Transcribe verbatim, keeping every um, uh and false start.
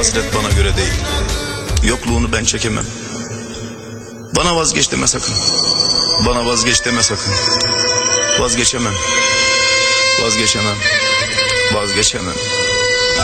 Hasret bana göre değil. Yokluğunu ben çekemem. Bana vazgeç deme sakın. Bana vazgeç deme sakın. Vazgeçemem. Vazgeçemem. Vazgeçemem.